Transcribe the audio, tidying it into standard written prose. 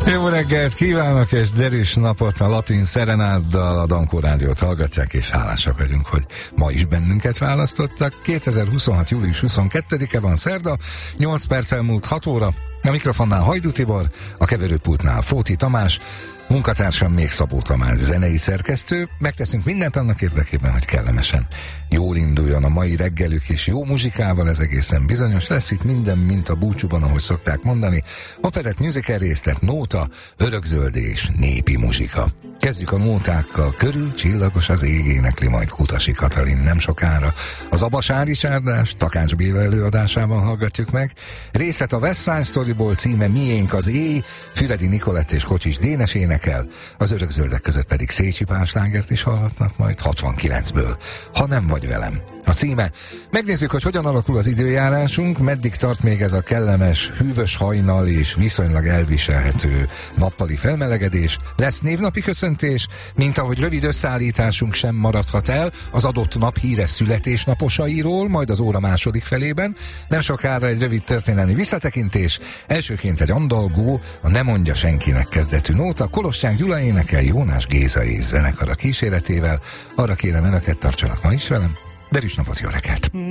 Jó reggelt kívánok, és derűs napot a Latin Serenáddal. A Dankó Rádiót hallgatják, és hálásak vagyunk, hogy ma is bennünket választottak. 2026. július 22-e van, szerda, 8 perccel múlt 6 óra. A mikrofonnál Hajdú Tibor, a keverőpultnál Fóti Tamás, munkatársam még Szabó Tamás, zenei szerkesztő. Megteszünk mindent annak érdekében, hogy kellemesen jól induljon a mai reggelük, és jó muzsikával, ez egészen bizonyos. Lesz itt minden, mint a búcsúban, ahogy szokták mondani. Operett, musical részlet, nóta, örökzöld és népi muzsika. Kezdjük a nótákkal. Körül csillagos az ég, énekli majd Kutasi Katalin nem sokára. Az Abasári csárdás Takács Béla előadásában hallgatjuk meg. Részlet a West Side Storyból, címe Miénk az éj, Füredi Nikolett és Kocsis Dénes énekel, az örökzöldek között pedig Szécsi Pál slágert is hallhatnak majd 69-ből. Ha nem vagy velem. A címe. Megnézzük, hogy hogyan alakul az időjárásunk, meddig tart még ez a kellemes, hűvös hajnal és viszonylag elviselhető nappali felmelegedés. Lesz névnapi köszöntés, mint ahogy rövid összeállításunk sem maradhat el az adott nap híres születésnaposairól, majd az óra második felében. Nem sokára egy rövid történelmi visszatekintés, elsőként egy andalgó, a Ne mondja senkinek kezdetű nóta, Kolossák Gyula énekel, Jónás Géza és zenekara kíséretével. Arra kérem önöket, tartsanak ma is velem. Derűs napot, jó reggelt!